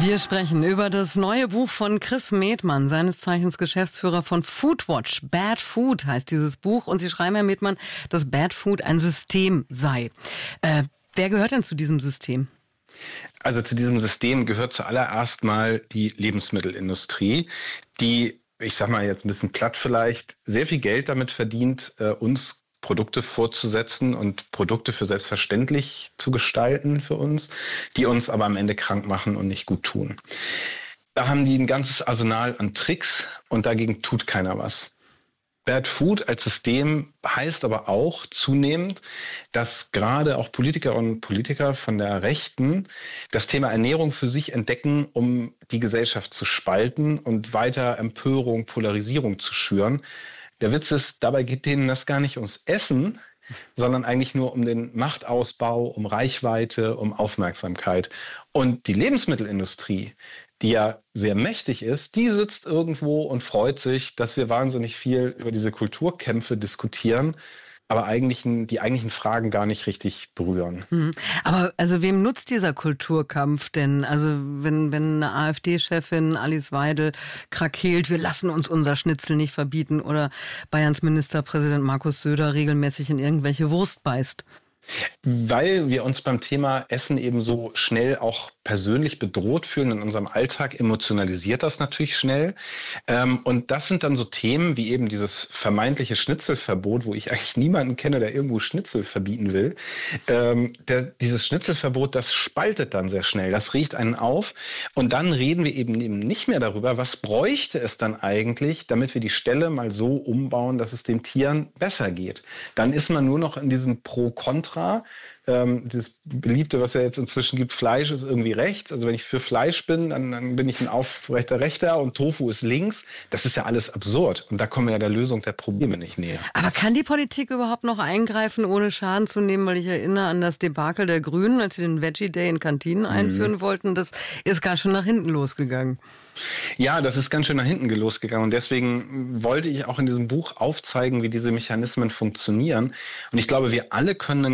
Wir sprechen über das neue Buch von Chris Medmann, seines Zeichens Geschäftsführer von Foodwatch. Bad Food heißt dieses Buch. Und Sie schreiben, Herr Medmann, dass Bad Food ein System sei. Wer gehört denn zu diesem System? Also zu diesem System gehört zuallererst mal die Lebensmittelindustrie, die, ich sag mal jetzt ein bisschen platt vielleicht, sehr viel Geld damit verdient, uns Produkte vorzusetzen und Produkte für selbstverständlich zu gestalten für uns, die uns aber am Ende krank machen und nicht gut tun. Da haben die ein ganzes Arsenal an Tricks und dagegen tut keiner was. Bad Food als System heißt aber auch zunehmend, dass gerade auch Politikerinnen und Politiker von der Rechten das Thema Ernährung für sich entdecken, um die Gesellschaft zu spalten und weiter Empörung, Polarisierung zu schüren. Der Witz ist, dabei geht denen das gar nicht ums Essen, sondern eigentlich nur um den Machtausbau, um Reichweite, um Aufmerksamkeit. Und die Lebensmittelindustrie, die ja sehr mächtig ist, die sitzt irgendwo und freut sich, dass wir wahnsinnig viel über diese Kulturkämpfe diskutieren, aber die eigentlichen Fragen gar nicht richtig berühren. Aber also wem nutzt dieser Kulturkampf denn? Also wenn eine AfD-Chefin Alice Weidel krakeelt, wir lassen uns unser Schnitzel nicht verbieten, oder Bayerns Ministerpräsident Markus Söder regelmäßig in irgendwelche Wurst beißt? Weil wir uns beim Thema Essen eben so schnell auch persönlich bedroht fühlen in unserem Alltag, emotionalisiert das natürlich schnell. Und das sind dann so Themen wie eben dieses vermeintliche Schnitzelverbot, wo ich eigentlich niemanden kenne, der irgendwo Schnitzel verbieten will. Dieses Schnitzelverbot, das spaltet dann sehr schnell, das regt einen auf. Und dann reden wir eben nicht mehr darüber, was bräuchte es dann eigentlich, damit wir die Ställe mal so umbauen, dass es den Tieren besser geht. Dann ist man nur noch in diesem Pro-Kontra. Das Beliebte, was ja jetzt inzwischen gibt, Fleisch ist irgendwie rechts. Also wenn ich für Fleisch bin, dann bin ich ein aufrechter Rechter und Tofu ist links. Das ist ja alles absurd. Und da kommen wir ja der Lösung der Probleme nicht näher. Aber kann die Politik überhaupt noch eingreifen, ohne Schaden zu nehmen? Weil ich erinnere an das Debakel der Grünen, als sie den Veggie Day in Kantinen einführen wollten. Das ist ganz schön nach hinten losgegangen. Ja, das ist ganz schön nach hinten losgegangen. Und deswegen wollte ich auch in diesem Buch aufzeigen, wie diese Mechanismen funktionieren. Und ich glaube, wir alle können